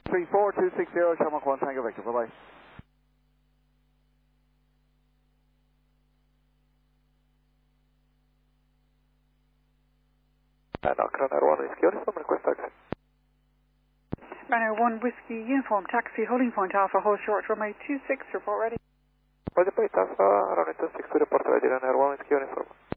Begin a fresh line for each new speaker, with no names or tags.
34260, Shamrock 1, Tango Victor, bye-bye.
Runner 1 Whiskey Uniform, request taxi.
Runner 1 Whiskey Uniform, taxi, holding point Alpha, hold short, runway 26, report ready.
Roger, point Alpha, runway 26 to report ready, Runner 1 Whiskey Uniform.